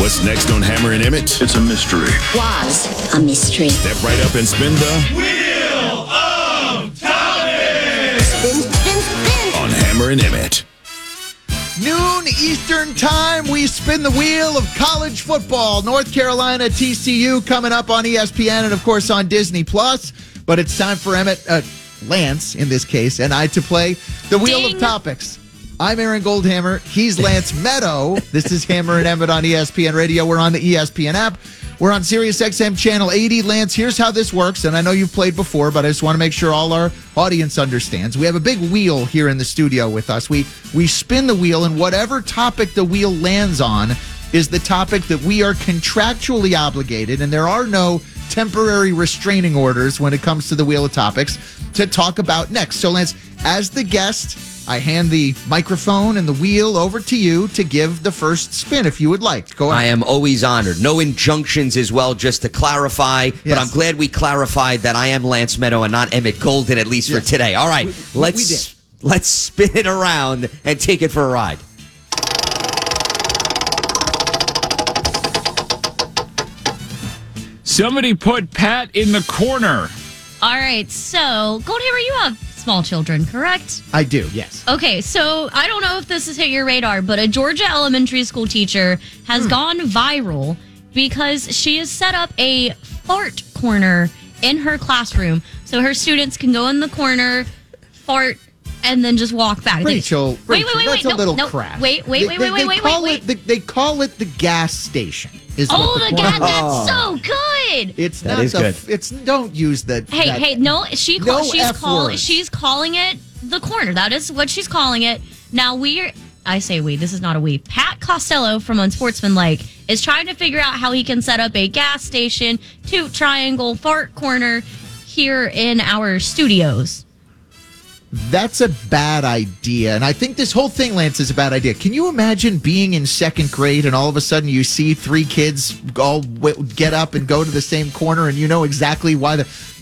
What's next on Hammer and Emmett? It's a mystery. Was a mystery. Step right up and spin the Wheel of Topics! Spin. on Hammer and Emmett. Noon Eastern time, we spin the wheel of college football. North Carolina, TCU coming up on ESPN and, of course, on Disney+. But it's time for Lance, in this case, and I to play the Wheel of Topics. I'm Aaron Goldhammer. He's Lance Meadow. This is Hammer and Emmett on ESPN Radio. We're on the ESPN app. We're on Sirius XM Channel 80. Lance, here's how this works, and I know you've played before, but I just want to make sure all our audience understands. We have a big wheel here in the studio with us. We spin the wheel, and whatever topic the wheel lands on is the topic that we are contractually obligated, and there are no temporary restraining orders when it comes to the Wheel of Topics to talk about next. So, Lance, as the guest, I hand the microphone and the wheel over to you to give the first spin, if you would like. Go ahead. I am always honored. No injunctions as well, just to clarify. Yes. But I'm glad we clarified that I am Lance Meadow and not Emmett Golden, at least for today. All right, let's spin it around and take it for a ride. Somebody put Pat in the corner. All right, so Goldhammer, you have small children, correct? I do, yes. Okay, so I don't know if this has hit your radar, but a Georgia elementary school teacher has gone viral because she has set up a fart corner in her classroom so her students can go in the corner, fart, and then just walk back. Rachel, wait, that's no, a little no, crass. Wait. They call it the gas station. The gas, that's so good. It's that not is good. It's don't use the. No, she's she's calling it the corner. That is what she's calling it. Now I say we. This is not a we. Pat Costello from Unsportsmanlike is trying to figure out how he can set up a gas station, toot triangle, fart corner here in our studios. That's a bad idea. And I think this whole thing, Lance, is a bad idea. Can you imagine being in second grade and all of a sudden you see three kids all get up and go to the same corner and you know exactly why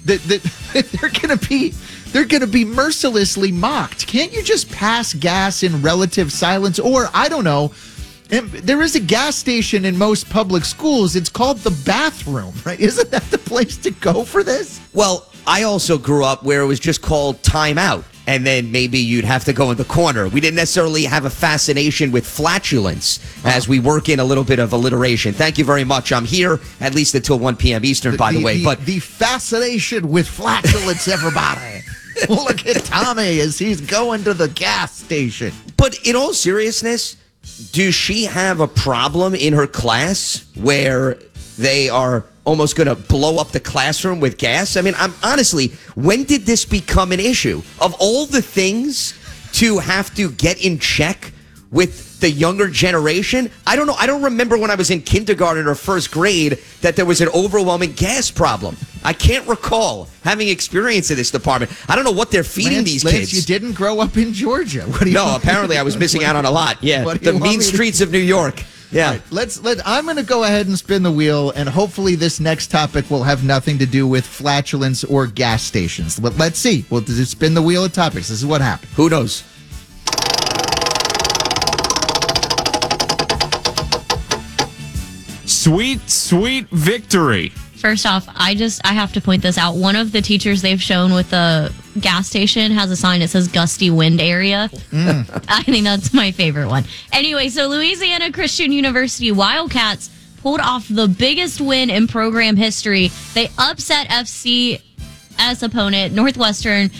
they're going to be mercilessly mocked. Can't you just pass gas in relative silence? Or, I don't know, there is a gas station in most public schools. It's called the bathroom, right? Isn't that the place to go for this? Well, I also grew up where it was just called timeout. And then maybe you'd have to go in the corner. We didn't necessarily have a fascination with flatulence as we work in a little bit of alliteration. Thank you very much. I'm here at least until 1 p.m. Eastern, by the way. But the fascination with flatulence, everybody. Look at Tommy as he's going to the gas station. But in all seriousness, does she have a problem in her class where they are almost going to blow up the classroom with gas? I mean, honestly, when did this become an issue? Of all the things to have to get in check with the younger generation, I don't know. I don't remember when I was in kindergarten or first grade that there was an overwhelming gas problem. I can't recall having experience in this department. I don't know what they're feeding these kids. You didn't grow up in Georgia. No, apparently I was missing out on a lot. Yeah, the mean streets of New York. Yeah. Right, I'm going to go ahead and spin the wheel, and hopefully this next topic will have nothing to do with flatulence or gas stations. But let's see. We'll spin the wheel of topics. This is what happened. Who knows? Sweet victory. First off, I have to point this out. One of the teachers they've shown with the gas station has a sign that says gusty wind area. I think that's my favorite one. Anyway, so Louisiana Christian University Wildcats pulled off the biggest win in program history. They upset FCS opponent Northwestern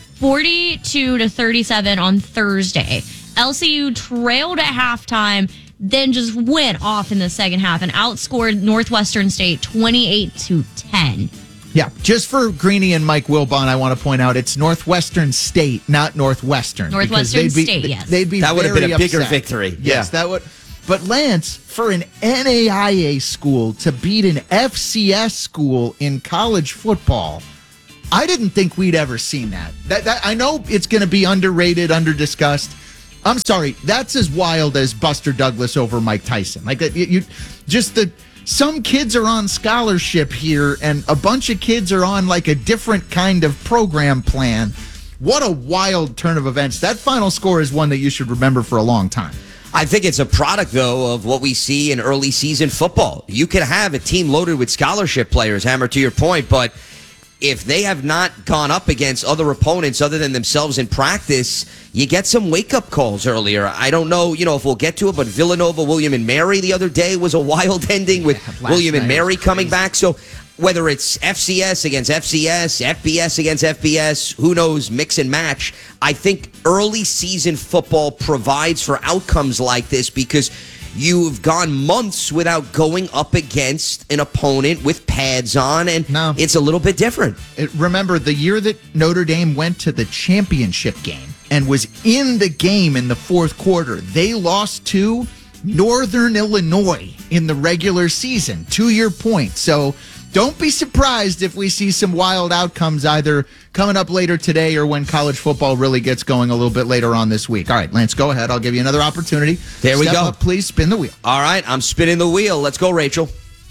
42-37 on Thursday. LCU trailed at halftime, then just went off in the second half and outscored Northwestern State 28-10. Yeah, just for Greeny and Mike Wilbon, I want to point out it's Northwestern State, not Northwestern. Northwestern State, yes. That would have been a bigger upset. victory. Yes, that would. But Lance, for an NAIA school to beat an FCS school in college football, I didn't think we'd ever seen that. That I know it's going to be underrated, underdiscussed. I'm sorry, that's as wild as Buster Douglas over Mike Tyson. Like some kids are on scholarship here, and a bunch of kids are on like a different kind of program plan. What a wild turn of events. That final score is one that you should remember for a long time. I think it's a product, though, of what we see in early season football. You can have a team loaded with scholarship players, Hammer, to your point, but if they have not gone up against other opponents other than themselves in practice, you get some wake-up calls earlier. I don't know, if we'll get to it, but Villanova, William and Mary the other day was a wild ending with William and Mary coming back. So whether it's FCS against FCS, FBS against FBS, who knows, mix and match, I think early season football provides for outcomes like this because you've gone months without going up against an opponent with pads on, and it's a little bit different. Remember, the year that Notre Dame went to the championship game and was in the game in the fourth quarter, they lost to Northern Illinois in the regular season, to your point. So don't be surprised if we see some wild outcomes either coming up later today or when college football really gets going a little bit later on this week. All right, Lance, go ahead. I'll give you another opportunity. There we Step go. up, please. Spin the wheel. All right, I'm spinning the wheel. Let's go, Rachel.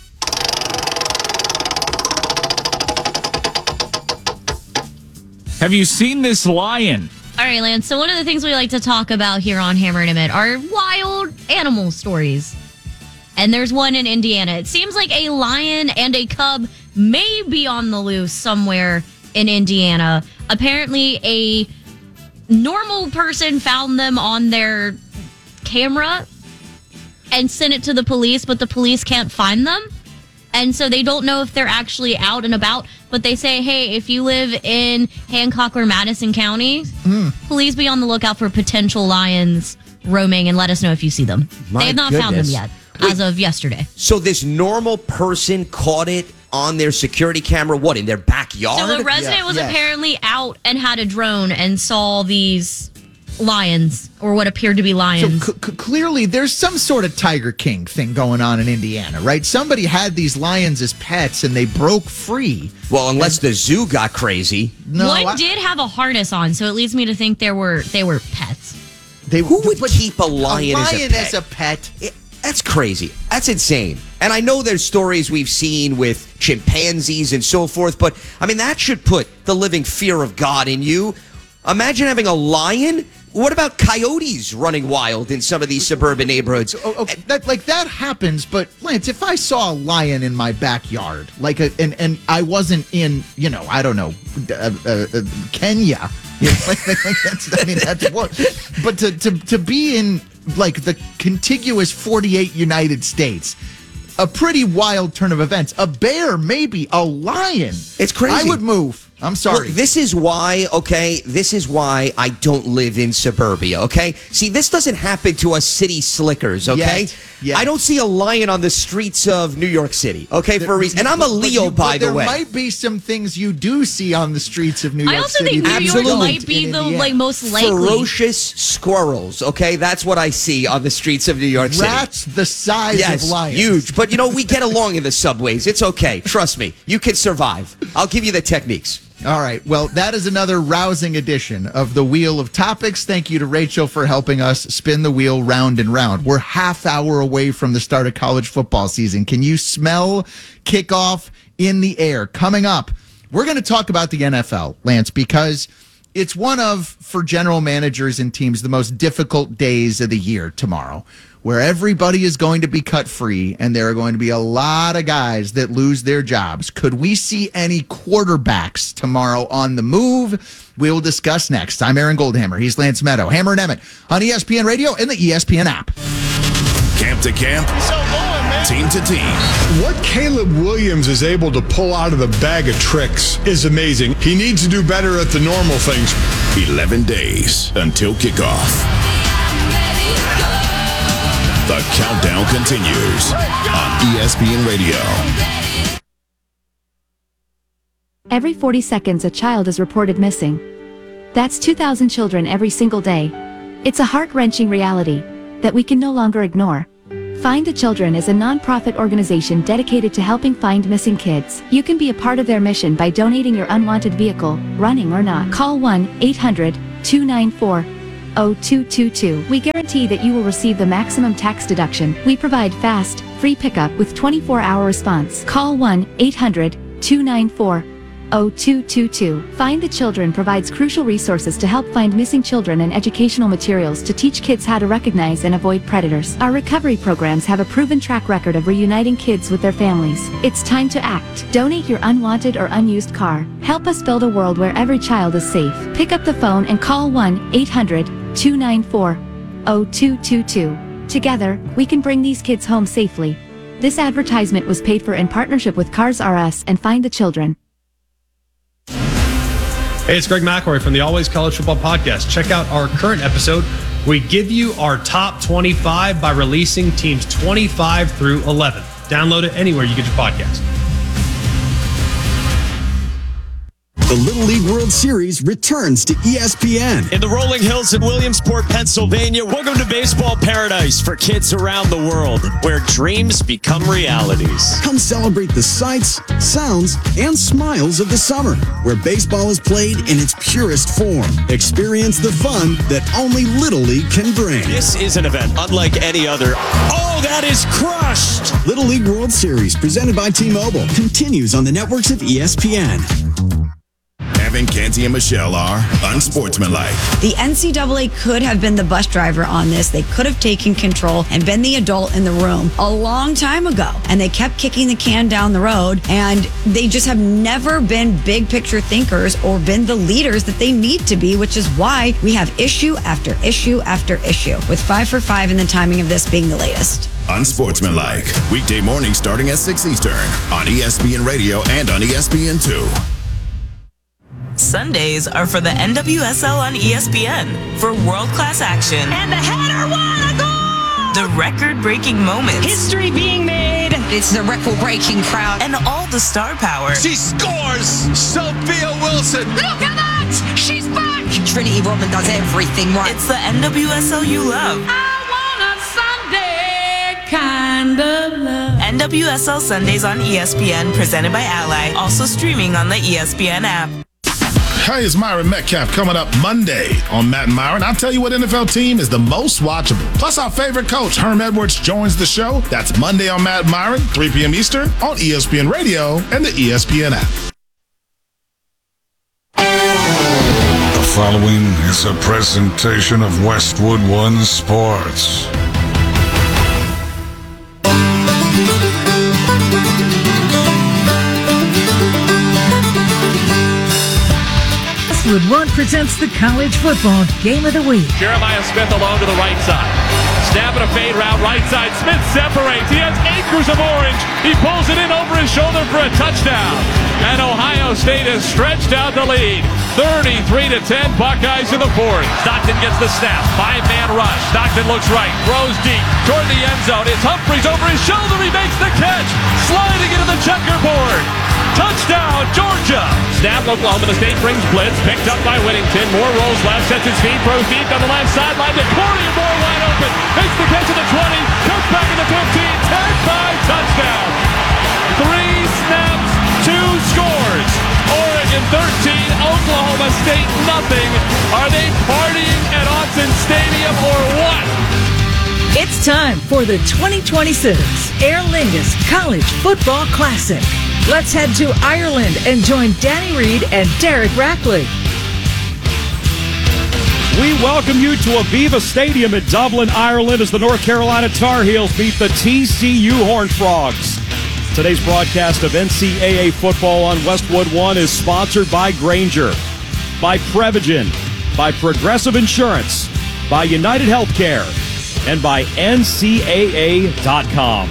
Have you seen this lion? All right, Lance. So one of the things we like to talk about here on Hammer and Emmett are wild animal stories. And there's one in Indiana. It seems like a lion and a cub may be on the loose somewhere in Indiana. Apparently, a normal person found them on their camera and sent it to the police, but the police can't find them. And so they don't know if they're actually out and about, but they say, hey, if you live in Hancock or Madison County, please be on the lookout for potential lions roaming and let us know if you see them. They have not found them yet as of yesterday. So this normal person caught it on their security camera, what, in their backyard? So the resident was apparently out and had a drone and saw these lions, or what appeared to be lions. So clearly there's some sort of Tiger King thing going on in Indiana, right? Somebody had these lions as pets and they broke free. Well, unless the zoo got crazy. One did have a harness on, so it leads me to think they were pets. Who would keep a lion as a pet? That's crazy. That's insane. And I know there's stories we've seen with chimpanzees and so forth, but I mean, that should put the living fear of God in you. Imagine having a lion. What about coyotes running wild in some of these suburban neighborhoods? Okay, that happens, but Lance, if I saw a lion in my backyard, and I wasn't in, I don't know, Kenya, that's what. But to be in the contiguous 48 United States, a pretty wild turn of events. A bear, maybe a lion. It's crazy. I would move. I'm sorry. Look, this is why I don't live in suburbia, okay? See, this doesn't happen to us city slickers, okay? Yet. I don't see a lion on the streets of New York City, okay, for a reason. And I'm a Leo, by the way. There might be some things you do see on the streets of New York City. I also think New York might be the most likely. Ferocious squirrels, okay? That's what I see on the streets of New York City. Rats the size of lions. Huge. But, we get along in the subways. It's okay. Trust me. You can survive. I'll give you the techniques. All right. Well, that is another rousing edition of the Wheel of Topics. Thank you to Rachel for helping us spin the wheel round and round. We're half hour away from the start of college football season. Can you smell kickoff in the air? Coming up, we're going to talk about the NFL, Lance, because it's one of, for general managers and teams, the most difficult days of the year tomorrow, where everybody is going to be cut free and there are going to be a lot of guys that lose their jobs. Could we see any quarterbacks tomorrow on the move? We will discuss next. I'm Aaron Goldhammer. He's Lance Meadow. Hammer and Emmett on ESPN Radio and the ESPN app. Camp to camp, team to team. What Caleb Williams is able to pull out of the bag of tricks is amazing. He needs to do better at the normal things. 11 days until kickoff. The countdown continues on ESPN Radio. Every 40 seconds, a child is reported missing. That's 2,000 children every single day. It's a heart-wrenching reality that we can no longer ignore. Find the Children is a non-profit organization dedicated to helping find missing kids. You can be a part of their mission by donating your unwanted vehicle, running or not. Call 1-800-294-0222. We guarantee that you will receive the maximum tax deduction. We provide fast, free pickup with 24-hour response. Call 1-800-294-0222. Find the Children provides crucial resources to help find missing children and educational materials to teach kids how to recognize and avoid predators. Our recovery programs have a proven track record of reuniting kids with their families. It's time to act. Donate your unwanted or unused car. Help us build a world where every child is safe. Pick up the phone and call 1-800-294-0222. Together, we can bring these kids home safely. This advertisement was paid for in partnership with Cars R Us and Find the Children. Hey, it's Greg McElroy from the Always College Football Podcast. Check out our current episode. We give you our top 25 by releasing teams 25 through 11. Download it anywhere you get your podcast. The Little League World Series returns to ESPN. In the rolling hills in Williamsport, Pennsylvania, welcome to baseball paradise for kids around the world, where dreams become realities. Come celebrate the sights, sounds, and smiles of the summer, where baseball is played in its purest form. Experience the fun that only Little League can bring. This is an event unlike any other. Oh, that is crushed! Little League World Series, presented by T-Mobile, continues on the networks of ESPN. Evan, Canty, and Michelle are unsportsmanlike. The NCAA could have been the bus driver on this. They could have taken control and been the adult in the room a long time ago. And they kept kicking the can down the road. And they just have never been big picture thinkers or been the leaders that they need to be, which is why we have issue after issue after issue, with 5 for 5 and the timing of this being the latest. Unsportsmanlike. Weekday mornings starting at 6 Eastern on ESPN Radio and on ESPN2. Sundays are for the NWSL on ESPN for world-class action. And the header won a goal! The record-breaking moments. History being made. It's the record-breaking crowd. And all the star power. She scores! Sophia Wilson! Look at that! She's back! Trinity Rodman does everything right. It's the NWSL you love. I want a Sunday kind of love. NWSL Sundays on ESPN, presented by Ally. Also streaming on the ESPN app. Hey, it's Myron Metcalf coming up Monday on Matt and Myron. I'll tell you what NFL team is the most watchable. Plus, our favorite coach, Herm Edwards, joins the show. That's Monday on Matt and Myron, 3 p.m. Eastern on ESPN Radio and the ESPN app. The following is a presentation of Westwood One Sports. Westwood One presents the college football game of the week. Jeremiah Smith alone to the right side. Snapping a fade route right side. Smith separates. He has acres of orange. He pulls it in over his shoulder for a touchdown. And Ohio State has stretched out the lead. 33-10, Buckeyes in the fourth. Stockton gets the snap. 5-man rush. Stockton looks right. Throws deep toward the end zone. It's Humphreys over his shoulder. He makes the catch. Sliding into the checkerboard. Touchdown, Georgia! Snap, Oklahoma State brings blitz, picked up by Whittington. Moore rolls left, sets his feet, throws deep down the left sideline to Corey, and Moore wide open. Makes the catch at the 20, cuts back at the 15, 10-5 touchdown. 3 snaps, 2 scores. Oregon 13, Oklahoma State nothing. Are they partying at Autzen Stadium or what? It's time for the 2026 Aer Lingus College Football Classic. Let's head to Ireland and join Danny Reed and Derek Rackley. We welcome you to Aviva Stadium in Dublin, Ireland, as the North Carolina Tar Heels beat the TCU Horned Frogs. Today's broadcast of NCAA football on Westwood One is sponsored by Grainger, by Prevagen, by Progressive Insurance, by United Healthcare, and by NCAA.com.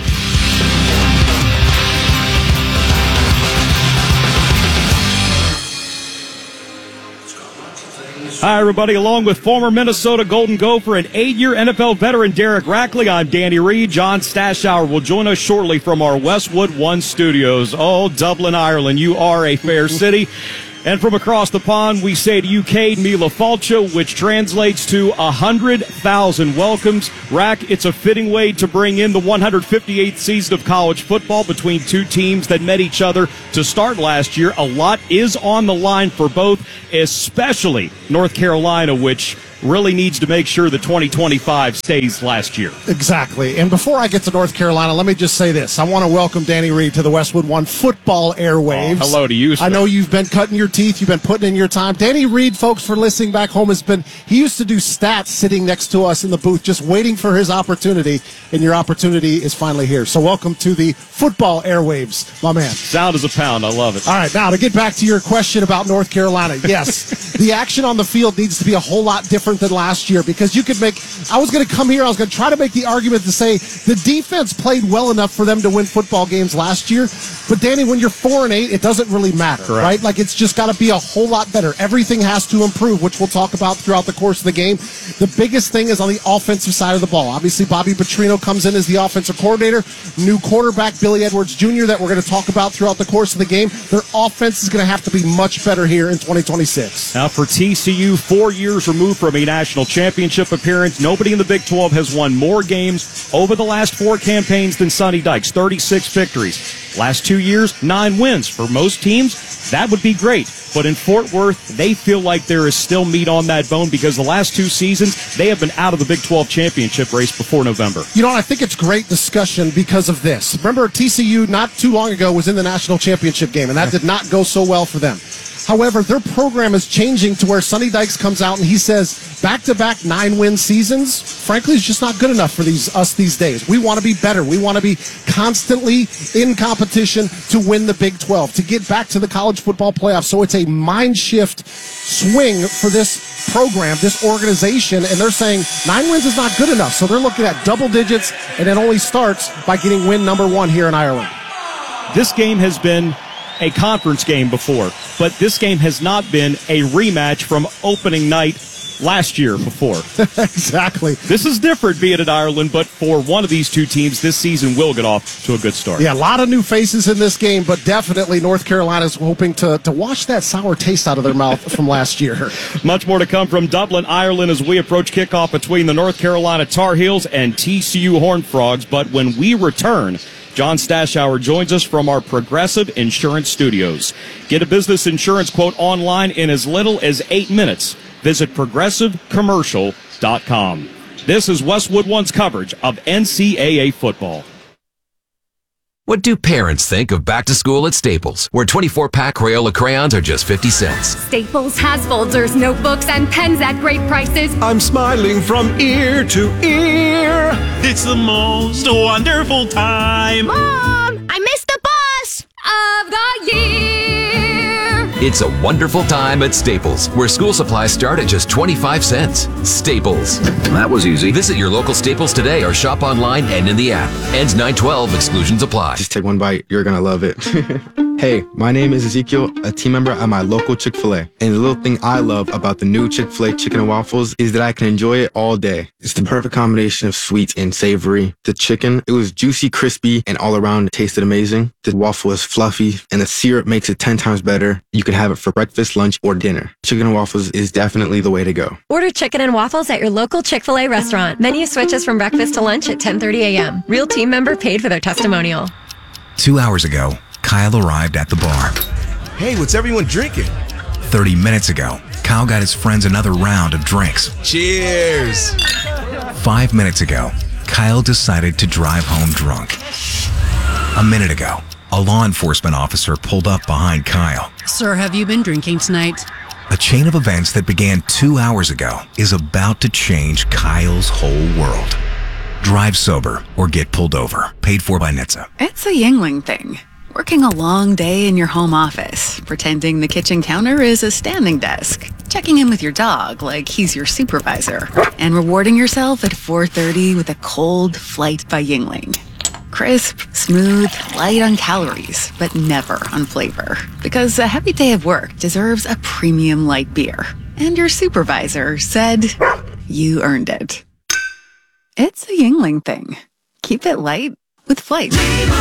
Hi, everybody. Along with former Minnesota Golden Gopher and 8-year NFL veteran Derek Rackley, I'm Danny Reed. John Stashower will join us shortly from our Westwood One studios. Oh, Dublin, Ireland, you are a fair city. And from across the pond, we say to you, Cade Mila Falcha, which translates to 100,000 welcomes. Rack, it's a fitting way to bring in the 158th season of college football between two teams that met each other to start last year. A lot is on the line for both, especially North Carolina, which really needs to make sure the 2025 stays last year. Exactly. And before I get to North Carolina, let me just say this. I want to welcome Danny Reed to the Westwood One football airwaves. Oh, hello to you, sir. I know you've been cutting your teeth. You've been putting in your time. Danny Reed, folks, for listening back home, he used to do stats sitting next to us in the booth, just waiting for his opportunity, and your opportunity is finally here. So welcome to the football airwaves, my man. Sound is a pound. I love it. All right, now to get back to your question about North Carolina. Yes, the action on the field needs to be a whole lot different than last year, because you could I was going to try to make the argument to say the defense played well enough for them to win football games last year. But Danny, when you're 4-8, it doesn't really matter, Correct. right? Like, it's just got to be a whole lot better. Everything has to improve, which we'll talk about throughout the course of the game. The biggest thing is on the offensive side of the ball. Obviously, Bobby Petrino comes in as the offensive coordinator. New quarterback, Billy Edwards Jr., that we're going to talk about throughout the course of the game. Their offense is going to have to be much better here in 2026. Now, for TCU, 4 years removed from a national championship appearance, nobody in the Big 12 has won more games over the last 4 campaigns than Sonny Dykes, 36 victories. Last 2 years, 9 wins. For most teams, that would be great. But in Fort Worth, they feel like there is still meat on that bone, because the last 2 seasons, they have been out of the Big 12 championship race before November. You know, I think it's great discussion because of this. Remember, TCU not too long ago was in the national championship game, and that did not go so well for them. However, their program is changing to where Sonny Dykes comes out and he says back-to-back 9-win seasons, frankly, is just not good enough for us these days. We want to be better. We want to be constantly in competition to win the Big 12, to get back to the college football playoff. So it's a mind shift swing for this program, this organization, and they're saying 9 wins is not good enough. So they're looking at double digits, and it only starts by getting win number 1 here in Ireland. This game has been a conference game before, but this game has not been a rematch from opening night last year before. Exactly. This is different being in Ireland, but for one of these two teams, this season will get off to a good start. Yeah, a lot of new faces in this game, but definitely North Carolina's hoping to wash that sour taste out of their mouth from last year. Much more to come from Dublin, Ireland, as we approach kickoff between the North Carolina Tar Heels and TCU Horned Frogs. But when we return, John Stashauer joins us from our Progressive Insurance Studios. Get a business insurance quote online in as little as 8 minutes. Visit ProgressiveCommercial.com. This is Westwood One's coverage of NCAA football. What do parents think of back to school at Staples, where 24-pack Crayola crayons are just 50 cents? Staples has folders, notebooks, and pens at great prices. I'm smiling from ear to ear. It's the most wonderful time. Mom, I missed the bus of the year. It's a wonderful time at Staples, where school supplies start at just 25 cents. Staples. That was easy. Visit your local Staples today or shop online and in the app. Ends 9/12. Exclusions apply. Just take one bite. You're going to love it. Hey, my name is Ezekiel, a team member at my local Chick-fil-A. And the little thing I love about the new Chick-fil-A chicken and waffles is that I can enjoy it all day. It's the perfect combination of sweet and savory. The chicken, it was juicy, crispy, and all around it tasted amazing. The waffle is fluffy, and the syrup makes it 10 times better. You can have it for breakfast, lunch, or dinner. Chicken and waffles is definitely the way to go. Order chicken and waffles at your local Chick-fil-A restaurant. Menu switches from breakfast to lunch at 10:30 a.m. Real team member paid for their testimonial. 2 hours ago, Kyle arrived at the bar. Hey, what's everyone drinking? 30 minutes ago, Kyle got his friends another round of drinks. Cheers! 5 minutes ago, Kyle decided to drive home drunk. A minute ago, a law enforcement officer pulled up behind Kyle. Sir, have you been drinking tonight? A chain of events that began 2 hours ago is about to change Kyle's whole world. Drive sober or get pulled over. Paid for by NHTSA. It's a Yingling thing. Working a long day in your home office, pretending the kitchen counter is a standing desk, checking in with your dog like he's your supervisor, and rewarding yourself at 4:30 with a cold flight by Yingling. Crisp, smooth, light on calories, but never on flavor. Because a heavy day of work deserves a premium light beer. And your supervisor said you earned it. It's a Yingling thing. Keep it light with Flight.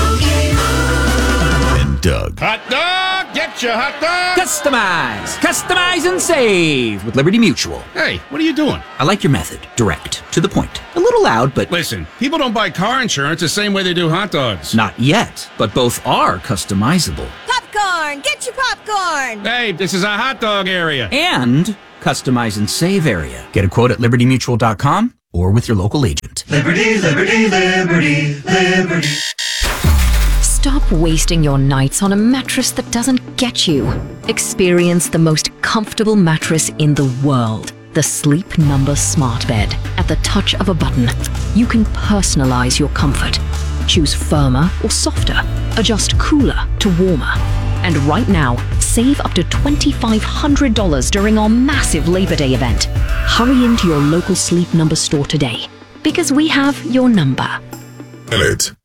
Doug. Hot dog! Get your hot dog! Customize and save with Liberty Mutual. Hey, what are you doing? I like your method. Direct. To the point. A little loud, but... Listen, people don't buy car insurance the same way they do hot dogs. Not yet, but both are customizable. Popcorn! Get your popcorn! Hey, this is a hot dog area. And customize and save area. Get a quote at libertymutual.com or with your local agent. Liberty, liberty, liberty, liberty. Stop wasting your nights on a mattress that doesn't get you. Experience the most comfortable mattress in the world. The Sleep Number Smart Bed. At the touch of a button, you can personalize your comfort. Choose firmer or softer. Adjust cooler to warmer. And right now, save up to $2,500 during our massive Labor Day event. Hurry into your local Sleep Number store today, because we have your number. It.